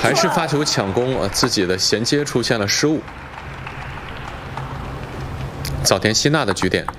还是发球抢攻自己的衔接出现了失误。早田希娜的局点。